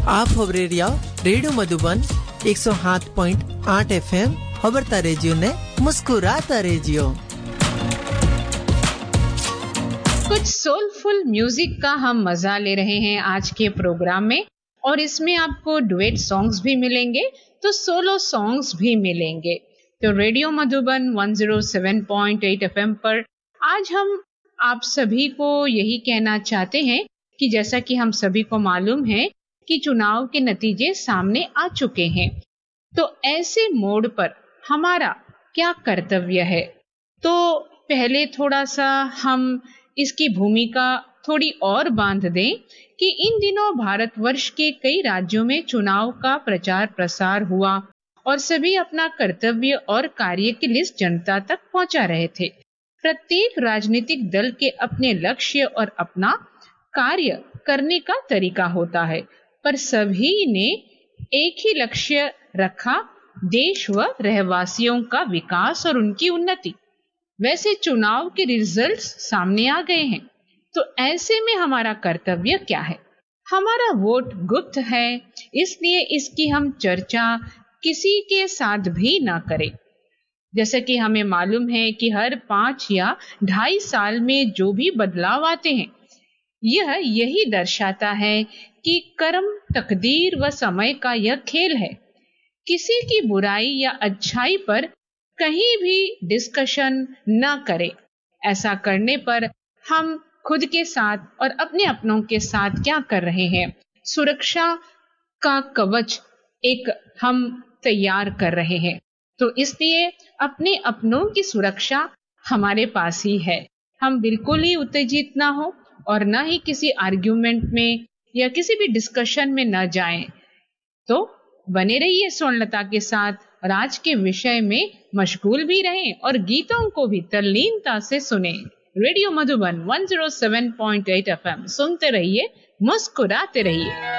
आप खबरे radio Madhuban 107.8 FM खबरता रेजियो ने मुस्कुराता रेजियो। कुछ सोलफुल म्यूजिक का हम मजा ले रहे हैं आज के प्रोग्राम में, और इसमें आपको डुएट सॉन्ग्स भी मिलेंगे तो सोलो सॉन्ग्स भी मिलेंगे। तो रेडियो मधुबन 107.8 FM पर आज हम आप सभी को यही कहना चाहते हैं कि जैसा कि हम सभी को मालूम है कि चुनाव के नतीजे सामने आ चुके हैं, तो ऐसे मोड़ पर हमारा क्या कर्तव्य है। तो पहले थोड़ा सा हम इसकी भूमिका थोड़ी और बांध दें कि इन दिनों भारतवर्ष के कई राज्यों में चुनाव का प्रचार प्रसार हुआ और सभी अपना कर्तव्य और कार्य की लिस्ट जनता तक पहुंचा रहे थे। प्रत्येक राजनीतिक दल के अपने लक्ष्य और अपना कार्य करने का तरीका होता है, पर सभी ने एक ही लक्ष्य रखा, देश व रहवासियों का विकास और उनकी उन्नति। वैसे चुनाव के रिजल्ट्स सामने आ गए हैं, तो ऐसे में हमारा कर्तव्य क्या है। हमारा वोट गुप्त है, इसलिए इसकी हम चर्चा किसी के साथ भी ना करें। जैसे कि हमें मालूम है कि हर 5 या 2.5 साल में जो भी बदलाव आते हैं, यह यही दर्शाता है कि कर्म, तकदीर व समय का यह खेल है। किसी की बुराई या अच्छाई पर कहीं भी डिस्कशन न करें। ऐसा करने पर हम खुद के साथ और अपने अपनों के साथ क्या कर रहे हैं, सुरक्षा का कवच एक हम तैयार कर रहे हैं। तो इसलिए अपने अपनों की सुरक्षा हमारे पास ही है। हम बिल्कुल ही उत्तेजित ना हो और ना ही किसी आर्ग्यूमेंट में या किसी भी डिस्कशन में न जाएं। तो बने रहिए स्वर्णलता के साथ और आज के विषय में मशगूल भी रहें और गीतों को भी तल्लीनता से सुने। रेडियो मधुबन 107.8 FM सुनते रहिए, मुस्कुराते रहिए।